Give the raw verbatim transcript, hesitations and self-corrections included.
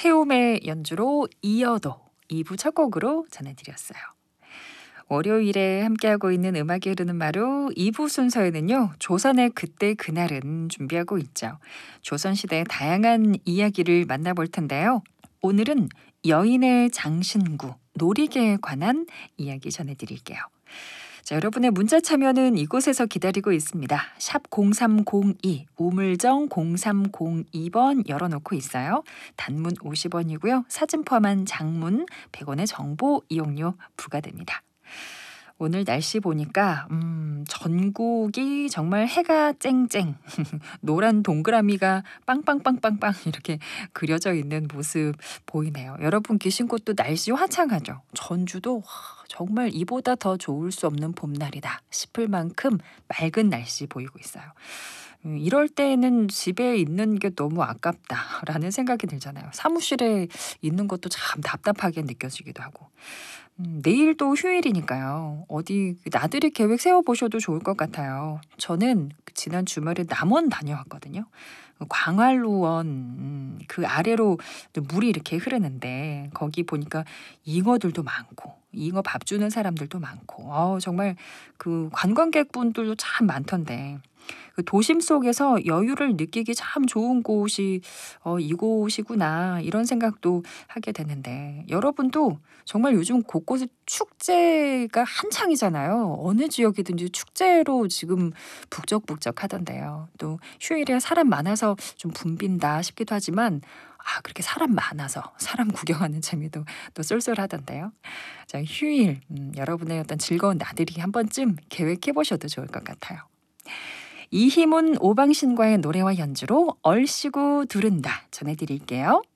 태움의 연주로 이어도 이 부 첫 곡으로 전해드렸어요. 월요일에 함께하고 있는 음악이 흐르는 마루 이 부 순서에는요. 조선의 그때 그날은 준비하고 있죠. 조선시대의 다양한 이야기를 만나볼 텐데요. 오늘은 여인의 장신구, 놀이개에 관한 이야기 전해드릴게요. 자, 여러분의 문자 참여는 이곳에서 기다리고 있습니다. 샵 공삼공이, 우물정 공삼공이 번 열어놓고 있어요. 단문 오십 원이고요. 사진 포함한 장문 백 원의 정보 이용료 부과됩니다. 오늘 날씨 보니까 음, 전국이 정말 해가 쨍쨍 노란 동그라미가 빵빵빵빵빵 이렇게 그려져 있는 모습 보이네요. 여러분 계신 곳도 날씨 화창하죠. 전주도 와, 정말 이보다 더 좋을 수 없는 봄날이다 싶을 만큼 맑은 날씨 보이고 있어요. 이럴 때는 집에 있는 게 너무 아깝다라는 생각이 들잖아요. 사무실에 있는 것도 참 답답하게 느껴지기도 하고. 음, 내일도 휴일이니까요. 어디 나들이 계획 세워보셔도 좋을 것 같아요. 저는 지난 주말에 남원 다녀왔거든요. 광활루원 음, 그 아래로 물이 이렇게 흐르는데 거기 보니까 잉어들도 많고 잉어 밥 주는 사람들도 많고 어, 정말 그 관광객분들도 참 많던데 그 도심 속에서 여유를 느끼기 참 좋은 곳이 어, 이곳이구나 이런 생각도 하게 되는데 여러분도 정말 요즘 곳곳에 축제가 한창이잖아요. 어느 지역이든지 축제로 지금 북적북적 하던데요. 또 휴일에 사람 많아서 좀 붐빈다 싶기도 하지만 아 그렇게 사람 많아서 사람 구경하는 재미도 또 쏠쏠하던데요. 자, 휴일 음, 여러분의 어떤 즐거운 나들이 한 번쯤 계획해 보셔도 좋을 것 같아요. 이희문 오방신과의 노래와 연주로 얼씨구 두른다 전해드릴게요.